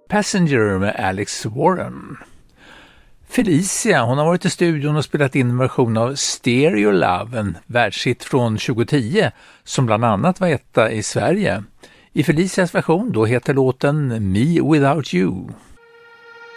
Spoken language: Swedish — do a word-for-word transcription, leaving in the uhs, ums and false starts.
Passenger med Alex Warren. Felicia, hon har varit i studion och spelat in en version av Stereo Love, en världshit från tjugohundratio som bland annat var etta i Sverige. I Felicias version då heter låten Me Without You.